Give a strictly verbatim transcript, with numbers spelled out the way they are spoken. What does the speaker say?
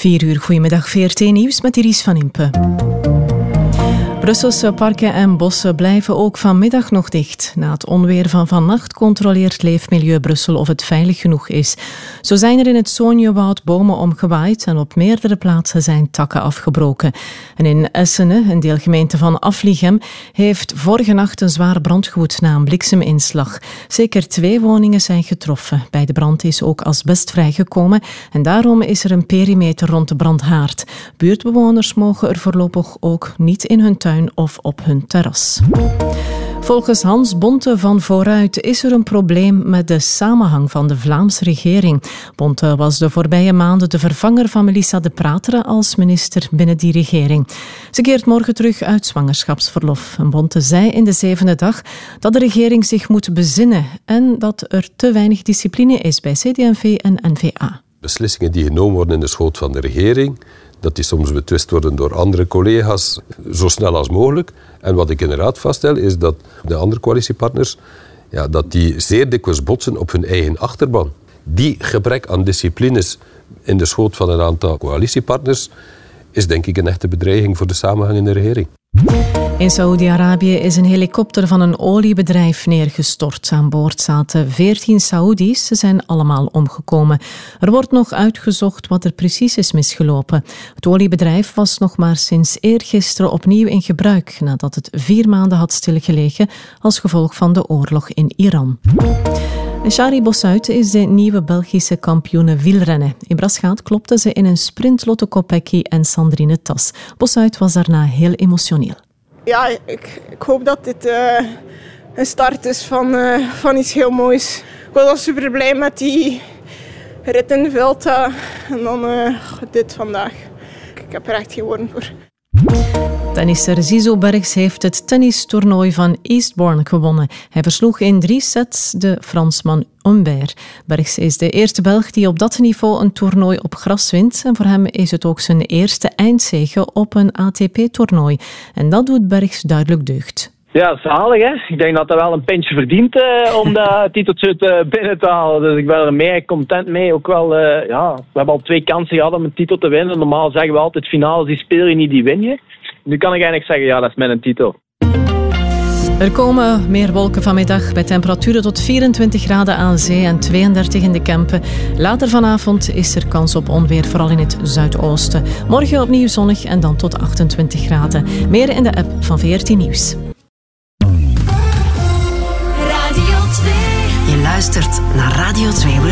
vier uur, goedemiddag, V R T Nieuws met Iris van Impe. Brusselse parken en bossen blijven ook vanmiddag nog dicht. Na het onweer van vannacht controleert Leefmilieu Brussel of het veilig genoeg is. Zo zijn er in het Soonjewoud bomen omgewaaid en op meerdere plaatsen zijn takken afgebroken. En in Essene, een deelgemeente van Afligem, heeft vorige nacht een zware brand gewoed na een blikseminslag. Zeker twee woningen zijn getroffen. Bij de brand is ook asbest vrijgekomen en daarom is er een perimeter rond de brandhaard. Buurtbewoners mogen er voorlopig ook niet in hun tuin of op hun terras. Volgens Hans Bonte van Vooruit is er een probleem met de samenhang van de Vlaamse regering. Bonte was de voorbije maanden de vervanger van Melissa De Prateren als minister binnen die regering. Ze keert morgen terug uit zwangerschapsverlof. En Bonte zei in de zevende dag dat de regering zich moet bezinnen en dat er te weinig discipline is bij C D en V en N V A. Beslissingen die genomen worden in de schoot van de regering, dat die soms betwist worden door andere collega's, zo snel als mogelijk. En wat ik inderdaad vaststel, is dat de andere coalitiepartners, ja, dat die zeer dikwijls botsen op hun eigen achterban. Die gebrek aan disciplines in de schoot van een aantal coalitiepartners is denk ik een echte bedreiging voor de samenhang in de regering. In Saoedi-Arabië is een helikopter van een oliebedrijf neergestort. Aan boord zaten veertien Saoedi's. Ze zijn allemaal omgekomen. Er wordt nog uitgezocht wat er precies is misgelopen. Het oliebedrijf was nog maar sinds eergisteren opnieuw in gebruik, nadat het vier maanden had stilgelegen als gevolg van de oorlog in Iran. En Shari Bossuyt is de nieuwe Belgische kampioene wielrennen. In Braschaat klopte ze in een sprint Lotte Kopecky en Sandrine Tas. Bossuyt was daarna heel emotioneel. Ja, ik, ik hoop dat dit uh, een start is van, uh, van iets heel moois. Ik was al super blij met die rit in de Vuelta en dan uh, dit vandaag. Ik heb er echt geen woorden voor. Tennisser Zizou Bergs heeft het tennistoernooi van Eastbourne gewonnen. Hij versloeg in drie sets de Fransman Humbert. Bergs is de eerste Belg die op dat niveau een toernooi op gras wint. En voor hem is het ook zijn eerste eindzege op een A T P-toernooi. En dat doet Bergs duidelijk deugd. Ja, zalig hè. Ik denk dat hij wel een pintje verdient uh, om dat titeltje uh, binnen te halen. Dus ik ben er meer content mee. Ook wel, uh, ja, we hebben al twee kansen gehad om een titel te winnen. Normaal zeggen we altijd, finales die speel je niet, die win je. Nu kan ik eigenlijk zeggen, ja, dat is mijn titel. Er komen meer wolken vanmiddag bij temperaturen tot vierentwintig graden aan zee en tweeëndertig in de Kempen. Later vanavond is er kans op onweer, vooral in het zuidoosten. Morgen opnieuw zonnig en dan tot achtentwintig graden. Meer in de app van V R T Nieuws. Radio twee. Je luistert naar Radio twee.